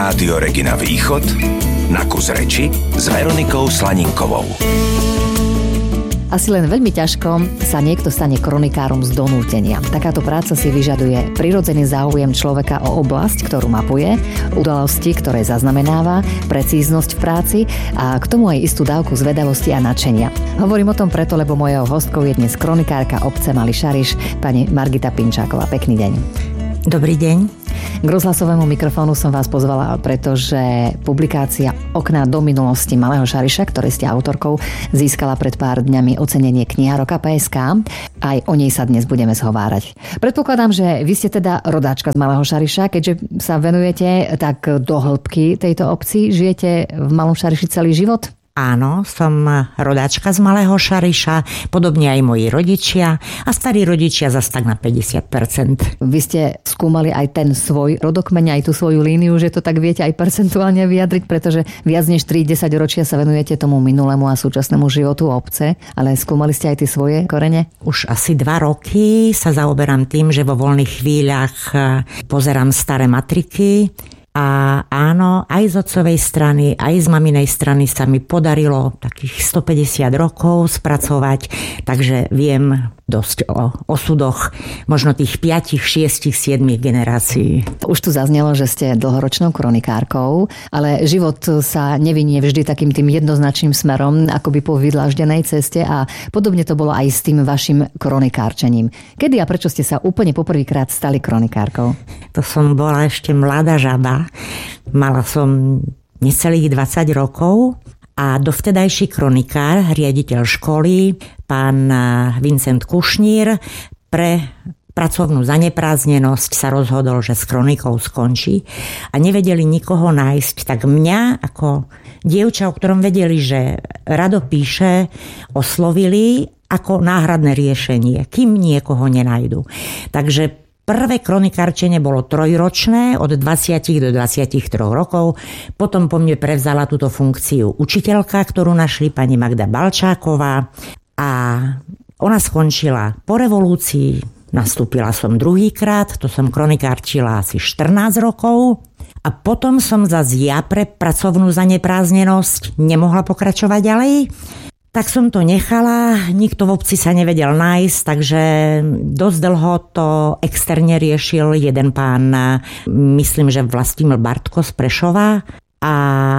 Rádio Regina Východ na kus reči s Veronikou Slaninkovou. Asi len veľmi ťažko sa niekto stane kronikárom z donútenia. Takáto práca si vyžaduje prirodzený záujem človeka o oblasť, ktorú mapuje, udalosti, ktoré zaznamenáva, precíznosť v práci a k tomu aj istú dávku zvedavosti a nadšenia. Hovorím o tom preto, lebo mojou hostkou je dnes kronikárka obce Malý Šariš, pani Margita Pinčáková. Pekný deň. Dobrý deň. K rozhlasovému mikrofónu som vás pozvala, pretože publikácia Okná do minulosti Malého Šariša, ktorej ste autorkou, získala pred pár dňami ocenenie Kniha roka PSK. Aj o nej sa dnes budeme zhovárať. Predpokladám, že vy ste teda rodáčka z Malého Šariša, keďže sa venujete tak do hĺbky tejto obci. Žijete v Malom Šariši celý život? Áno, som rodáčka z Malého Šariša, podobne aj moji rodičia a starí rodičia zas tak na 50%. Vy ste skúmali aj ten svoj rodokmeň, aj tú svoju líniu, že to tak viete aj percentuálne vyjadriť, pretože viac než 3-10 ročia sa venujete tomu minulému a súčasnému životu obce, ale skúmali ste aj tie svoje korene? Už asi 2 roky sa zaoberám tým, že vo voľných chvíľach pozerám staré matriky. A áno, aj z otcovej strany, aj z maminej strany sa mi podarilo takých 150 rokov spracovať, takže viem dosť o osudoch možno tých 5, 6, 7 generácií. Už tu zaznelo, že ste dlhoročnou kronikárkou, ale život sa nevinie vždy takým tým jednoznačným smerom, ako by po vydláždenej ceste a podobne to bolo aj s tým vašim kronikárčením. Kedy a prečo ste sa úplne poprvýkrát stali kronikárkou? To som bola ešte mladá žaba. Mala som necelých 20 rokov a dovtedajší kronikár, riaditeľ školy, pán Vincent Kušnír, pre pracovnú zanepráznenosť sa rozhodol, že s kronikou skončí a nevedeli nikoho nájsť, tak mňa ako dievča, o ktorom vedeli, že rado píše, oslovili ako náhradné riešenie, kým niekoho nenajdu. Takže prvé kronikárčenie bolo 3-ročné, od 20 do 23 rokov. Potom po mne prevzala túto funkciu učiteľka, ktorú našli pani Magda Balčáková. A ona skončila po revolúcii, nastúpila som druhýkrát, to som kronikárčila asi 14 rokov. A potom som zase ja pre pracovnú zanepráznenosť nemohla pokračovať ďalej. Tak som to nechala, nikto v obci sa nevedel nájsť, takže dosť dlho to externe riešil jeden pán, myslím, že Vlastimil Bartko z Prešova. A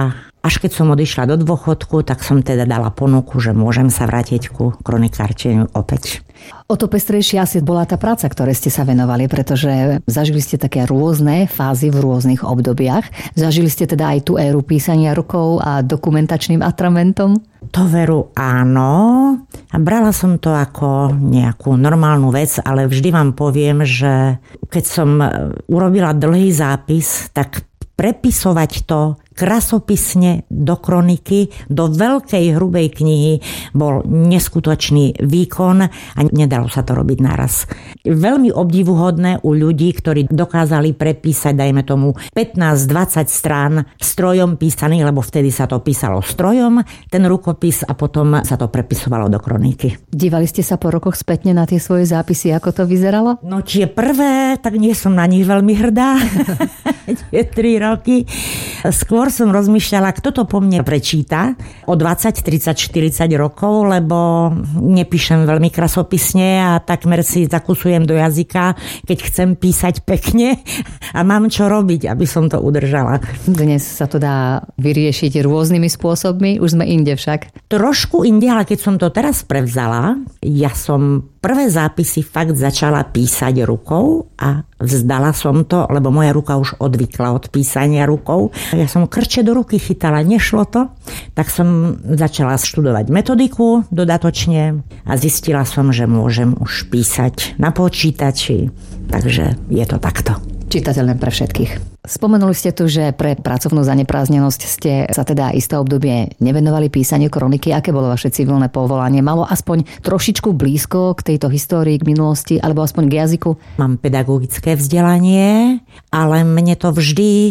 až keď som odišla do dôchodku, tak som teda dala ponuku, že môžem sa vrátiť ku kronikárčeniu opäť. O to pestrejšia asi bola tá práca, ktoré ste sa venovali, pretože zažili ste také rôzne fázy v rôznych obdobiach. Zažili ste teda aj tú éru písania rukou a dokumentačným atramentom? To veru áno. A brala som to ako nejakú normálnu vec, ale vždy vám poviem, že keď som urobila dlhý zápis, tak prepisovať to krasopisne do kroniky, do veľkej hrubej knihy bol neskutočný výkon a nedalo sa to robiť naraz. Veľmi obdivuhodné u ľudí, ktorí dokázali prepísať, dajme tomu, 15-20 strán strojom písaných, lebo vtedy sa to písalo strojom, ten rukopis a potom sa to prepisovalo do kroniky. Dívali ste sa po rokoch spätne na tie svoje zápisy, ako to vyzeralo? No tie prvé, tak nie som na nich veľmi hrdá. Tie 3 roky. Skôr som rozmýšľala, kto to po mne prečíta o 20, 30, 40 rokov, lebo nepíšem veľmi krasopisne a takmer si zakusujem do jazyka, keď chcem písať pekne a mám čo robiť, aby som to udržala. Dnes sa to dá vyriešiť rôznymi spôsobmi, už sme inde však. Trošku inde, ale keď som to teraz prevzala, ja som prvé zápisy fakt začala písať rukou a vzdala som to, lebo moja ruka už odvykla od písania rukou. Ja som krče do ruky chytala, nešlo to, tak som začala študovať metodiku dodatočne a zistila som, že môžem už písať na počítači, takže je to takto. Čitateľné pre všetkých. Spomenuli ste tu, že pre pracovnú zanepráznenosť ste sa teda isté obdobie nevenovali písaniu kroniky. Aké bolo vaše civilné povolanie? Malo aspoň trošičku blízko k tejto histórii, k minulosti, alebo aspoň k jazyku? Mám pedagogické vzdelanie, ale mne to vždy k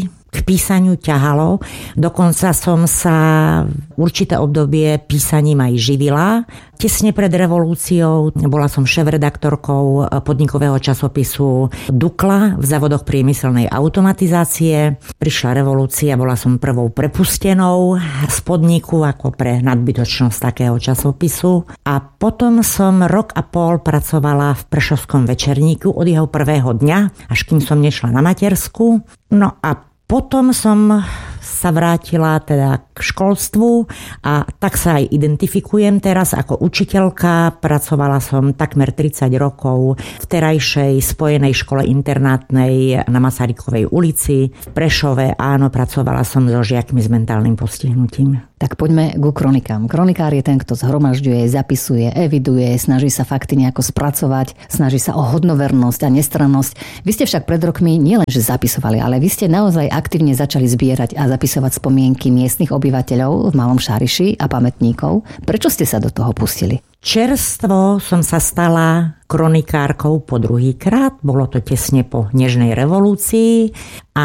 písaniu ťahalo. Dokonca som sa určité obdobie písaním aj živila. Tesne pred revolúciou bola som šéfredaktorkou podnikového časopisu Dukla v závodoch priemyselnej automatizácie. Prišla revolúcia, bola som prvou prepustenou z podniku ako pre nadbytočnosť takého časopisu. A potom som rok a pol pracovala v Prešovskom večerníku od jeho prvého dňa, až kým som nešla na matersku. No a potom som sa vrátila teda k školstvu a tak sa aj identifikujem teraz ako učiteľka. Pracovala som takmer 30 rokov v terajšej spojenej škole internátnej na Masarykovej ulici. V Prešove, áno, pracovala som so žiakmi s mentálnym postihnutím. Tak poďme ku kronikám. Kronikár je ten, kto zhromažďuje, zapisuje, eviduje, snaží sa fakty nejako spracovať, snaží sa o hodnovernosť a nestrannosť. Vy ste však pred rokmi nielenže zapisovali, ale vy ste naozaj aktívne začali zbierať a zapisovať spomienky miestnych obyvateľov v Malom Šáriši a pamätníkov. Prečo ste sa do toho pustili? Čerstvo som sa stala kronikárkou po druhýkrát. Bolo to tesne po Nežnej revolúcii a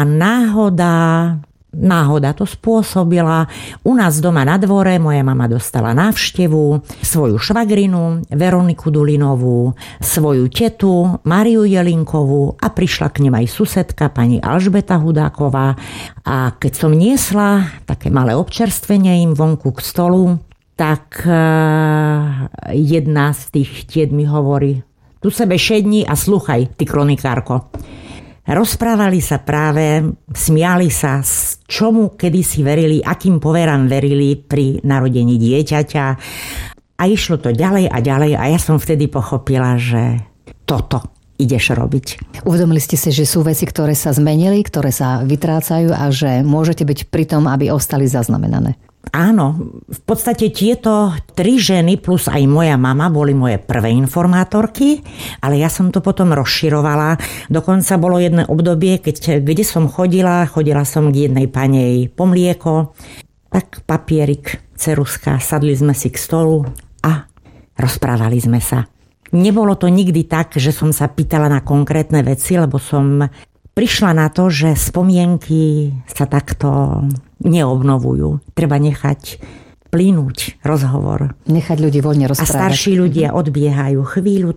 náhoda to spôsobila. U nás doma na dvore moja mama dostala návštevu, svoju švagrinu Veroniku Dulinovú, svoju tetu Mariu Jelinkovú a prišla k nim aj susedka pani Alžbeta Hudáková. A keď som niesla také malé občerstvenie im vonku k stolu, tak jedna z tých tiet mi hovorí: tu sebe šedni a sluchaj, ty kronikárko. Rozprávali sa práve, smiali sa, s čomu kedysi verili, akým poverám verili pri narodení dieťaťa. A išlo to ďalej a ďalej a ja som vtedy pochopila, že toto ideš robiť. Uvedomili ste si, že sú veci, ktoré sa zmenili, ktoré sa vytrácajú a že môžete byť pri tom, aby ostali zaznamenané. Áno, v podstate tieto 3 ženy plus aj moja mama boli moje prvé informátorky, ale ja som to potom rozširovala. Dokonca bolo jedno obdobie, kde som chodila som k jednej panej po mlieko, tak papierik, ceruska, sadli sme si k stolu a rozprávali sme sa. Nebolo to nikdy tak, že som sa pýtala na konkrétne veci, lebo som prišla na to, že spomienky sa takto neobnovujú. Treba nechať plynúť rozhovor. Nechať ľudí voľne rozprávať. A starší ľudia odbiehajú chvíľu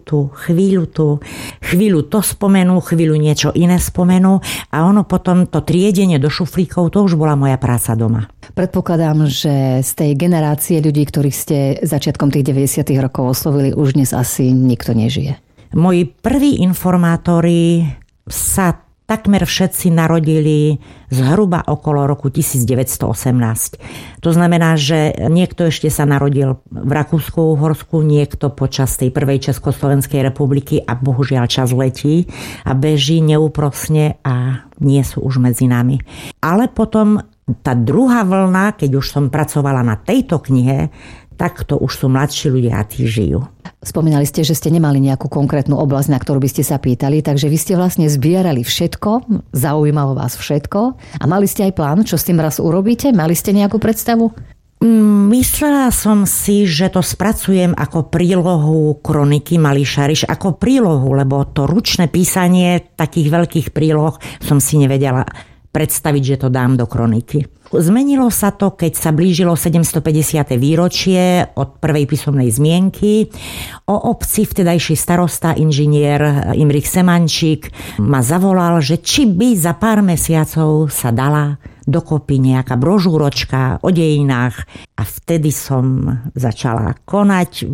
to spomenú, chvíľu niečo iné spomenú a ono potom to triedenie do šuflíkov, to už bola moja práca doma. Predpokladám, že z tej generácie ľudí, ktorých ste začiatkom tých 90. rokov oslovili, už dnes asi nikto nežije. Moji prví informátori sa takmer všetci narodili zhruba okolo roku 1918. To znamená, že niekto ešte sa narodil v Rakúsko-Uhorsku, niekto počas tej prvej Československej republiky a bohužiaľ čas letí a beží neúprosne a nie sú už medzi nami. Ale potom tá druhá vlna, keď už som pracovala na tejto knihe, tak to už sú mladší ľudia a tí žijú. Spomínali ste, že ste nemali nejakú konkrétnu oblasť, na ktorú by ste sa pýtali, takže vy ste vlastne zbierali všetko, zaujímalo vás všetko a mali ste aj plán, čo s tým raz urobíte? Mali ste nejakú predstavu? Myslela som si, že to spracujem ako prílohu kroniky Malý Šáriš, ako prílohu, lebo to ručné písanie takých veľkých príloh som si nevedela predstaviť, že to dám do kroniky. Zmenilo sa to, keď sa blížilo 750. výročie od prvej písomnej zmienky. O obci vtedajší starosta, inžinier Imrich Semančík ma zavolal, že či by za pár mesiacov sa dala dokopy nejaká brožúročka o dejinách. A vtedy som začala konať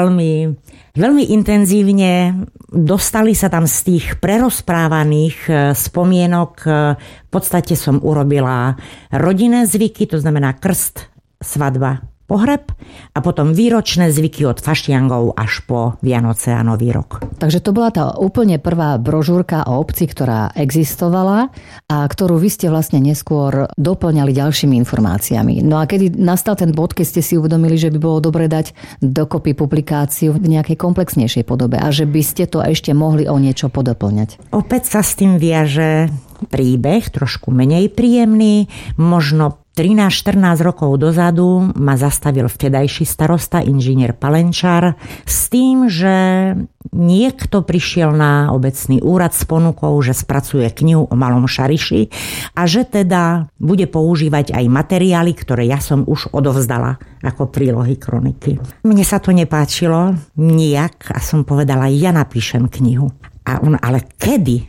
veľmi intenzívne. Dostali sa tam z tých prerozprávaných spomienok. V podstate som urobila rodinné zvyky, to znamená krst, svadba, pohreb a potom výročné zvyky od faštiangov až po Vianoce a Nový rok. Takže to bola tá úplne prvá brožúrka o obci, ktorá existovala a ktorú vy ste vlastne neskôr doplňali ďalšími informáciami. No a kedy nastal ten bod, keď ste si uvedomili, že by bolo dobre dať dokopy publikáciu v nejakej komplexnejšej podobe a že by ste to ešte mohli o niečo podoplňať? Opäť sa s tým viaže príbeh, trošku menej príjemný, možno 13-14 rokov dozadu ma zastavil vtedajší starosta, inžinier Palenčar, s tým, že niekto prišiel na obecný úrad s ponukou, že spracuje knihu o Malom Šariši a že teda bude používať aj materiály, ktoré ja som už odovzdala ako prílohy kroniky. Mne sa to nepáčilo nijak a som povedala, ja napíšem knihu. A on, ale kedy?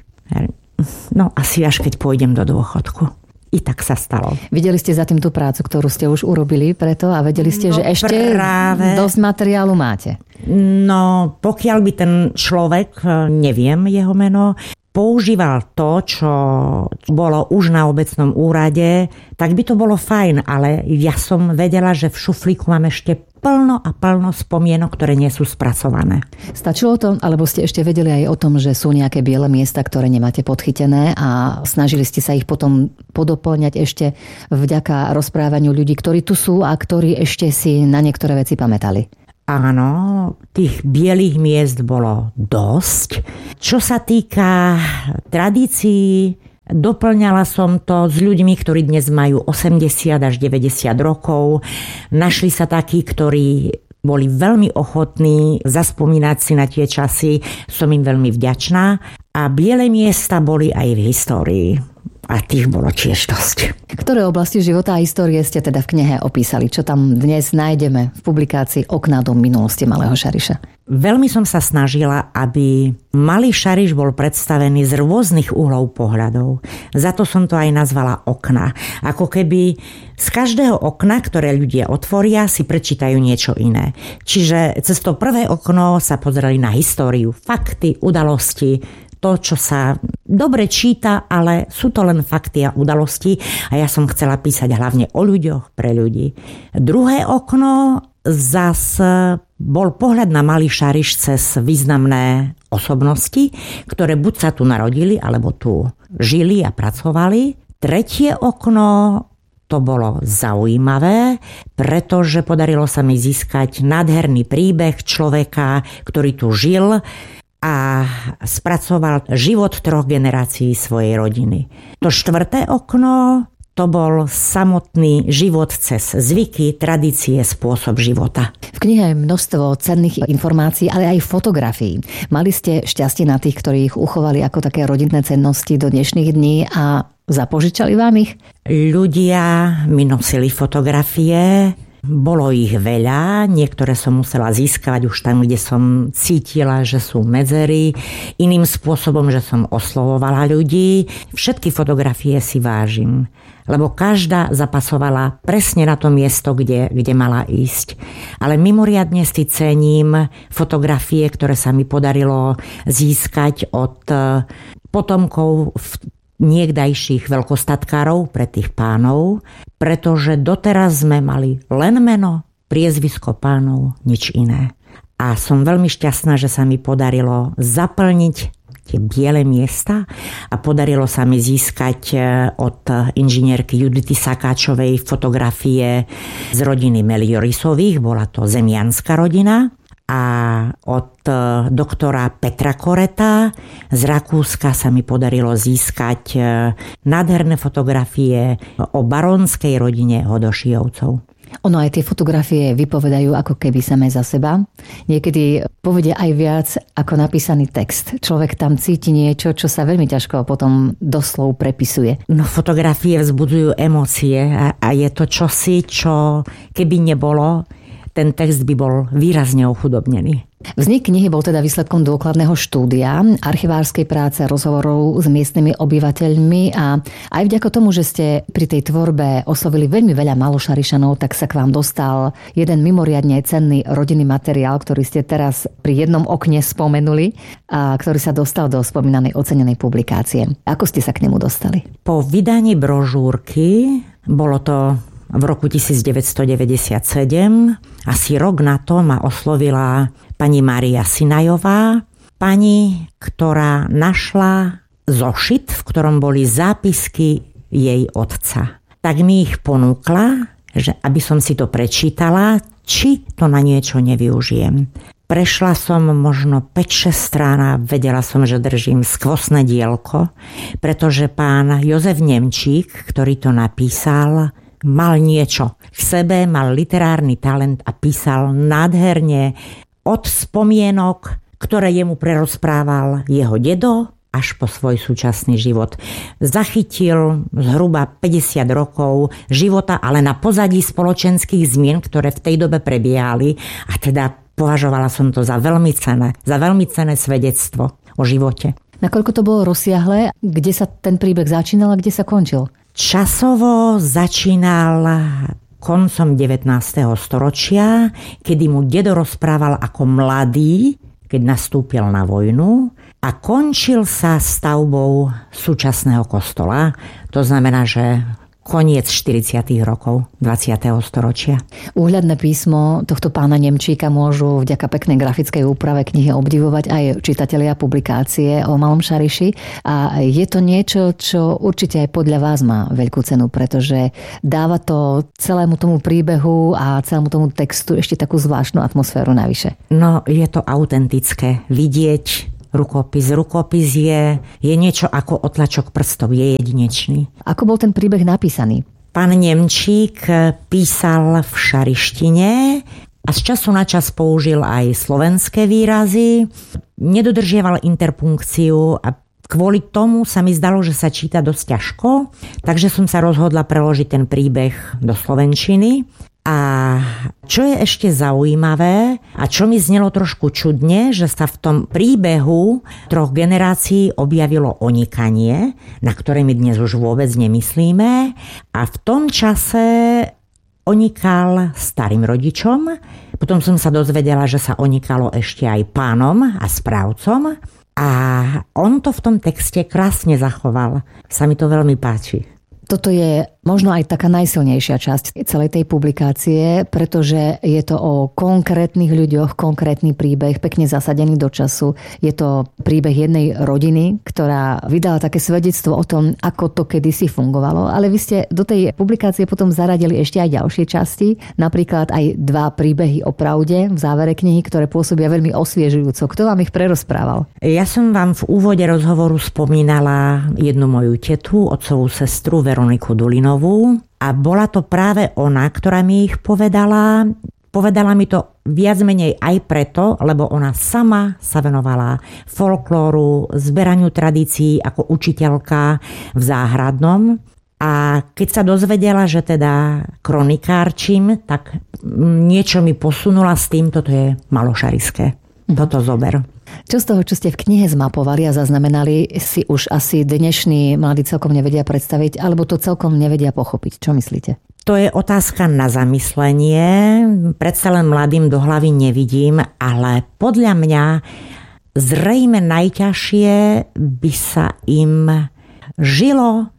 No asi až keď pôjdem do dôchodku. I tak sa stalo. Videli ste za tým tú prácu, ktorú ste už urobili preto a vedeli ste, že ešte dosť materiálu máte? No, pokiaľ by ten človek, neviem jeho meno, používal to, čo bolo už na obecnom úrade, tak by to bolo fajn, ale ja som vedela, že v šuflíku mám ešte plno a plno spomienok, ktoré nie sú spracované. Stačilo to, alebo ste ešte vedeli aj o tom, že sú nejaké biele miesta, ktoré nemáte podchytené a snažili ste sa ich potom podoplňať ešte vďaka rozprávaniu ľudí, ktorí tu sú a ktorí ešte si na niektoré veci pamätali? Áno, tých bielých miest bolo dosť. Čo sa týka tradícií, doplňala som to s ľuďmi, ktorí dnes majú 80 až 90 rokov. Našli sa takí, ktorí boli veľmi ochotní zaspomínať si na tie časy. Som im veľmi vďačná. A biele miesta boli aj v histórii. A tých bolo tiež dosť. Ktoré oblasti života a histórie ste teda v knihe opísali? Čo tam dnes nájdeme v publikácii Okná do minulosti Malého Šariša? Veľmi som sa snažila, aby Malý Šariš bol predstavený z rôznych uhlov pohľadov. Za to som to aj nazvala okna. Ako keby z každého okna, ktoré ľudia otvoria, si prečítajú niečo iné. Čiže cez to prvé okno sa pozerali na históriu, fakty, udalosti, to, čo sa dobre číta, ale sú to len fakty a udalosti a ja som chcela písať hlavne o ľuďoch, pre ľudí. Druhé okno zas bol pohľad na Malý Šariš cez významné osobnosti, ktoré buď sa tu narodili, alebo tu žili a pracovali. Tretie okno to bolo zaujímavé, pretože podarilo sa mi získať nádherný príbeh človeka, ktorý tu žil a spracoval život 3 generácií svojej rodiny. To štvrté okno, to bol samotný život cez zvyky, tradície, spôsob života. V knihe je množstvo cenných informácií, ale aj fotografií. Mali ste šťastie na tých, ktorí ich uchovali ako také rodinné cennosti do dnešných dní a zapožičali vám ich? Ľudia mi nosili fotografie. Bolo ich veľa, niektoré som musela získavať už tam, kde som cítila, že sú medzery, iným spôsobom, že som oslovovala ľudí. Všetky fotografie si vážim, lebo každá zapasovala presne na to miesto, kde mala ísť. Ale mimoriadne si cením fotografie, ktoré sa mi podarilo získať od potomkov niekdajších veľkostatkárov pre tých pánov, pretože doteraz sme mali len meno, priezvisko pánov, nič iné. A som veľmi šťastná, že sa mi podarilo zaplniť tie biele miesta a podarilo sa mi získať od inžinierky Judity Sakáčovej fotografie z rodiny Meliorisových, bola to zemianská rodina, a od doktora Petra Koreta z Rakúska sa mi podarilo získať nádherné fotografie o baronskej rodine Hodošijovcov. Ono aj tie fotografie vypovedajú ako keby same za seba. Niekedy povedia aj viac ako napísaný text. Človek tam cíti niečo, čo sa veľmi ťažko potom doslov prepisuje. No, fotografie vzbudzujú emócie a je to čosi, čo keby nebolo, ten text by bol výrazne ochudobnený. Vznik knihy bol teda výsledkom dôkladného štúdia, archivárskej práce, rozhovorov s miestnymi obyvateľmi a aj vďaka tomu, že ste pri tej tvorbe oslovili veľmi veľa Malošarišanov, tak sa k vám dostal jeden mimoriadne cenný rodinný materiál, ktorý ste teraz pri jednom okne spomenuli a ktorý sa dostal do spomínanej ocenenej publikácie. Ako ste sa k nemu dostali? Po vydaní brožúrky, bolo to v roku 1997, asi rok na to ma oslovila pani Mária Sinajová, pani, ktorá našla zošit, v ktorom boli zápisky jej otca. Tak mi ich ponúkla, že aby som si to prečítala, či to na niečo nevyužijem. Prešla som možno 5-6 strán a vedela som, že držím skvostné dielko, pretože pán Jozef Nemčík, ktorý to napísal, mal niečo v sebe, mal literárny talent a písal nádherne od spomienok, ktoré jemu prerozprával jeho dedo, až po svoj súčasný život. Zachytil zhruba 50 rokov života, ale na pozadí spoločenských zmien, ktoré v tej dobe prebiehali, a teda považovala som to za veľmi cenné svedectvo o živote. Nakoľko to bolo rozsiahle, kde sa ten príbeh začínal a kde sa končil? Časovo začínal koncom 19. storočia, kedy mu dedo rozprával ako mladý, keď nastúpil na vojnu, a končil sa stavbou súčasného kostola. To znamená, že koniec 40. rokov 20. storočia. Úhľadné písmo tohto pána Nemčíka môžu vďaka peknej grafickej úprave knihy obdivovať aj čitatelia publikácie o Malom Šariši. A je to niečo, čo určite aj podľa vás má veľkú cenu, pretože dáva to celému tomu príbehu a celému tomu textu ešte takú zvláštnu atmosféru navyše. No, je to autentické vidieť rukopis. Rukopis je niečo ako otlačok prstov, je jedinečný. Ako bol ten príbeh napísaný? Pán Nemčík písal v šarištine a z času na čas použil aj slovenské výrazy. Nedodržiaval interpunkciu a kvôli tomu sa mi zdalo, že sa číta dosť ťažko, takže som sa rozhodla preložiť ten príbeh do slovenčiny. A čo je ešte zaujímavé a čo mi znelo trošku čudne, že sa v tom príbehu 3 generácií objavilo onikanie, na ktoré my dnes už vôbec nemyslíme, a v tom čase onikal starým rodičom. Potom som sa dozvedela, že sa onikalo ešte aj pánom a správcom, a on to v tom texte krásne zachoval. Sa mi to veľmi páči. Toto je možno aj taká najsilnejšia časť celej tej publikácie, pretože je to o konkrétnych ľuďoch, konkrétny príbeh, pekne zasadený do času. Je to príbeh jednej rodiny, ktorá vydala také svedectvo o tom, ako to kedysi fungovalo. Ale vy ste do tej publikácie potom zaradili ešte aj ďalšie časti, napríklad aj 2 príbehy o pravde v závere knihy, ktoré pôsobia veľmi osviežujúco. Kto vám ich prerozprával? Ja som vám v úvode rozhovoru spomínala jednu moju tetu, otcovú sestru Veroniku Dulinovú, a bola to práve ona, ktorá mi ich povedala. Povedala mi to viac menej aj preto, lebo ona sama sa venovala folklóru, zberaniu tradícií ako učiteľka v Záhradnom. A keď sa dozvedela, že teda kronikárčim, tak niečo mi posunula s tým, toto je malošariské. Toto zober. Čo z toho, čo ste v knihe zmapovali a zaznamenali, si už asi dnešní mladí celkom nevedia predstaviť, alebo to celkom nevedia pochopiť? Čo myslíte? To je otázka na zamyslenie. Predsa len mladým do hlavy nevidím, ale podľa mňa zrejme najťažšie by sa im žilo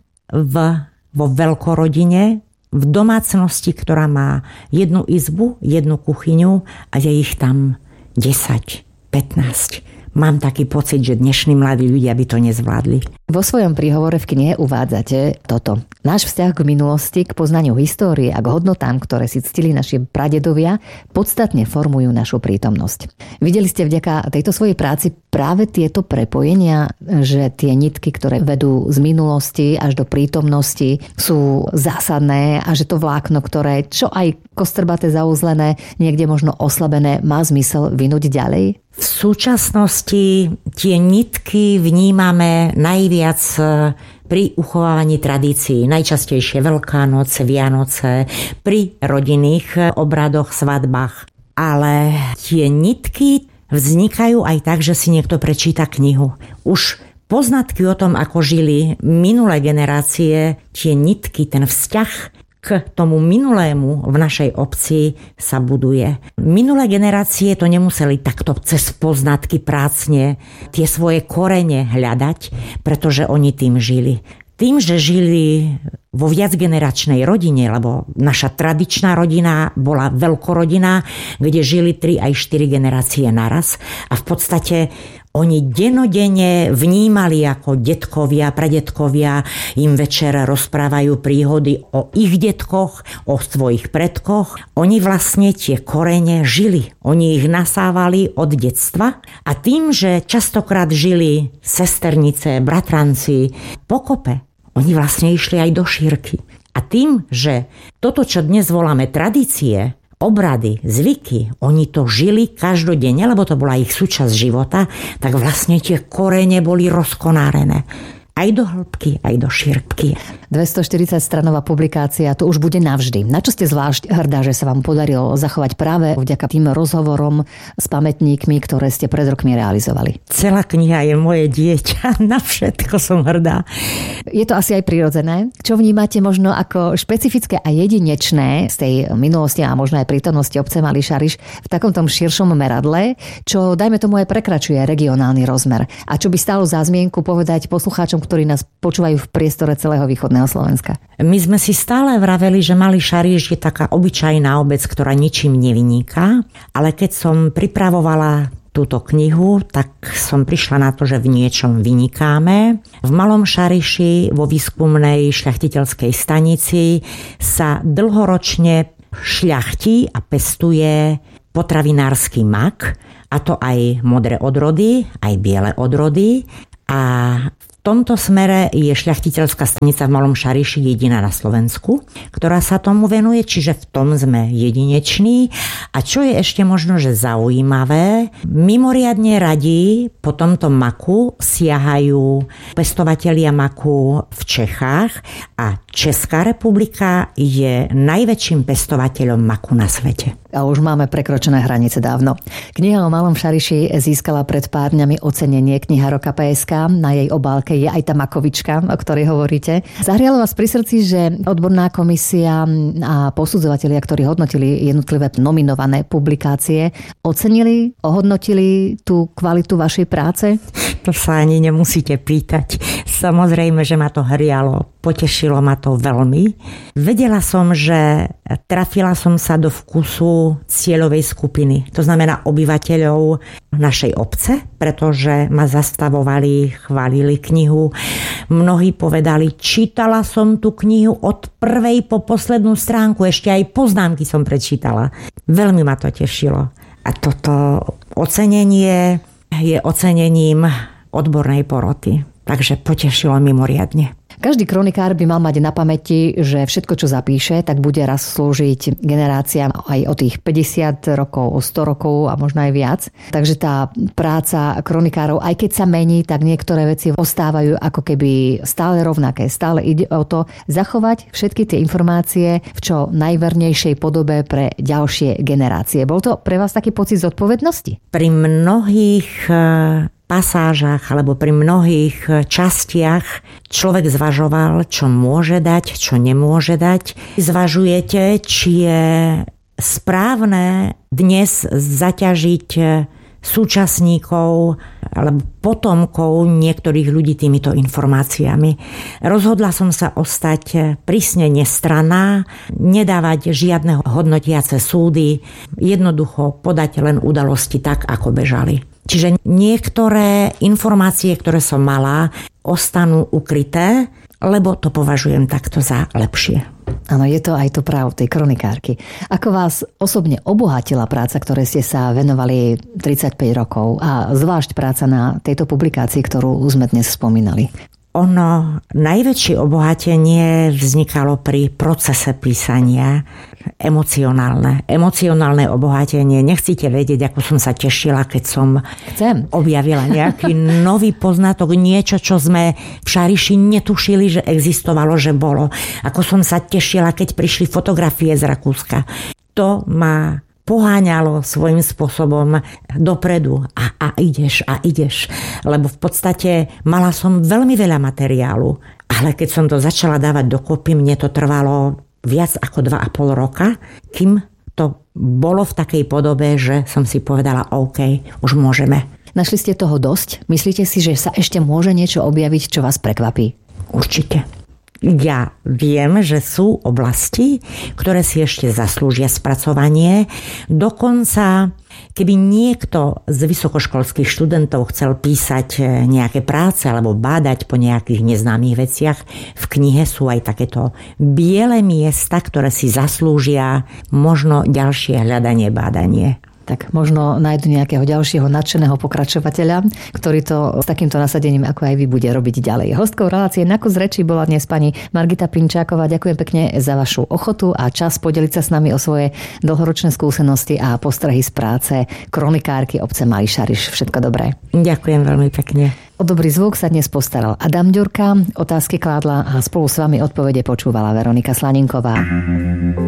vo veľkorodine, v domácnosti, ktorá má 1 izbu, 1 kuchyňu a je ich tam 10, 15. Mám taký pocit, že dnešní mladí ľudia by to nezvládli. Vo svojom príhovore v knihe uvádzate toto. Náš vzťah k minulosti, k poznaniu histórie a k hodnotám, ktoré si ctili naši pradedovia, podstatne formujú našu prítomnosť. Videli ste vďaka tejto svojej práci práve tieto prepojenia, že tie nitky, ktoré vedú z minulosti až do prítomnosti, sú zásadné a že to vlákno, ktoré čo aj kostrbaté, zauzlené, niekde možno oslabené, má zmysel vynúť ďalej? V súčasnosti tie nitky vnímame najviac pri uchovávaní tradícií. Najčastejšie Veľká noc, Vianoce, pri rodinných obradoch, svadbách. Ale tie nitky vznikajú aj tak, že si niekto prečíta knihu. Už poznatky o tom, ako žili minulé generácie, tie nitky, ten vzťah k tomu minulému v našej obci sa buduje. Minulé generácie to nemuseli takto cez poznatky prácne tie svoje korene hľadať, pretože oni tým žili. Tým, že žili vo viacgeneračnej rodine, lebo naša tradičná rodina bola veľkorodina, kde žili 3 aj 4 generácie naraz a v podstate oni denodenne vnímali, ako detkovia, pradetkovia im večer rozprávajú príhody o ich detkoch, o svojich predkoch. Oni vlastne tie korene žili. Oni ich nasávali od detstva a tým, že častokrát žili sesternice, bratranci pokope, oni vlastne išli aj do šírky. A tým, že toto, čo dnes voláme tradície, obrady, zvyky, oni to žili každodenne, lebo to bola ich súčasť života, tak vlastne tie korene boli rozkonárené. Aj do hĺbky, aj do šírky. 240 stranová publikácia, to už bude navždy. Na čo ste zvlášť hrdá, že sa vám podarilo zachovať práve vďaka tým rozhovorom s pamätníkmi, ktoré ste pred rokmi realizovali? Celá kniha je moje dieťa, na všetko som hrdá. Je to asi aj prirodzené. Čo vnímate možno ako špecifické a jedinečné z tej minulosti a možno aj prítomnosti obce Malý Šariš v takomto širšom meradle, čo dajme tomu aj prekračuje regionálny rozmer? A čo by stálo za zmienku povedať poslucháčom, ktorí nás počúvajú v priestore celého východného Slovenska? My sme si stále vraveli, že Malý Šariš je taká obyčajná obec, ktorá ničím nevyniká, ale keď som pripravovala túto knihu, tak som prišla na to, že v niečom vynikáme. V Malom Šariši vo výskumnej šľachtiteľskej stanici sa dlhoročne šľachtí a pestuje potravinársky mak, a to aj modré odrody, aj biele odrody. A v tomto smere je šľachtiteľská stanica v Malom Šariši jediná na Slovensku, ktorá sa tomu venuje, čiže v tom sme jedineční. A čo je ešte možno, že zaujímavé, mimoriadne radi po tomto maku siahajú pestovatelia maku v Čechách a Česká republika je najväčším pestovateľom maku na svete. A už máme prekročené hranice dávno. Kniha o Malom Šariši získala pred pár dňami ocenenie Kniha roka PSK. Na jej obálke je aj tá makovička, o ktorej hovoríte. Zahrialo vás pri srdci, že odborná komisia a posudzovatelia, ktorí hodnotili jednotlivé nominované publikácie, ocenili, ohodnotili tú kvalitu vašej práce? To sa ani nemusíte pýtať. Samozrejme, že ma to hrialo. Potešilo ma to veľmi. Vedela som, že trafila som sa do vkusu cieľovej skupiny. To znamená obyvateľov našej obce, pretože ma zastavovali, chválili knihu. Mnohí povedali, čítala som tú knihu od prvej po poslednú stránku, ešte aj poznámky som prečítala. Veľmi ma to tešilo. A toto ocenenie je ocenením odbornej poroty. Takže potešilo mimoriadne. Každý kronikár by mal mať na pamäti, že všetko, čo zapíše, tak bude raz slúžiť generáciám aj o tých 50 rokov, o 100 rokov a možno aj viac. Takže tá práca kronikárov, aj keď sa mení, tak niektoré veci ostávajú ako keby stále rovnaké. Stále ide o to zachovať všetky tie informácie v čo najvernejšej podobe pre ďalšie generácie. Bol to pre vás taký pocit zodpovednosti? Pri mnohých pasážach alebo pri mnohých častiach človek zvažoval, čo môže dať, čo nemôže dať. Zvažujete, či je správne dnes zaťažiť súčasníkov alebo potomkov niektorých ľudí týmito informáciami. Rozhodla som sa ostať prísne nestranná, nedávať žiadne hodnotiace súdy, jednoducho podať len udalosti tak, ako bežali. Čiže niektoré informácie, ktoré som mala, ostanú ukryté, lebo to považujem takto za lepšie. Áno, je to aj to právo tej kronikárky. Ako vás osobne obohatila práca, ktoré ste sa venovali 35 rokov a zvlášť práca na tejto publikácii, ktorú sme dnes spomínali? Ono, najväčšie obohatenie vznikalo pri procese písania, emocionálne obohatenie. Nechcete vedieť, ako som sa tešila, keď som objavila nejaký nový poznatok, niečo, čo sme v Šariši netušili, že existovalo, že bolo. Ako som sa tešila, keď prišli fotografie z Rakúska. To ma poháňalo svojím spôsobom dopredu a ideš. Lebo v podstate mala som veľmi veľa materiálu, ale keď som to začala dávať dokopy, mne to trvalo viac ako 2,5 roka, kým to bolo v takej podobe, že som si povedala, OK, už môžeme. Našli ste toho dosť? Myslíte si, že sa ešte môže niečo objaviť, čo vás prekvapí? Určite. Ja viem, že sú oblasti, ktoré si ešte zaslúžia spracovanie. Dokonca, keby niekto z vysokoškolských študentov chcel písať nejaké práce alebo bádať po nejakých neznámych veciach, v knihe sú aj takéto biele miesta, ktoré si zaslúžia možno ďalšie hľadanie, bádanie. Tak možno nájdu nejakého ďalšieho nadšeného pokračovateľa, ktorý to s takýmto nasadením ako aj vy bude robiť ďalej. Hostkou relácie Na kus reči bola dnes pani Margita Pinčáková. Ďakujem pekne za vašu ochotu a čas podeliť sa s nami o svoje dlhoročné skúsenosti a postrehy z práce kronikárky obce Malý Šariš. Všetko dobré. Ďakujem veľmi pekne. O dobrý zvuk sa dnes postaral Adam Ďurka, otázky kládla a spolu s vami odpovede počúvala Veronika Slaninková.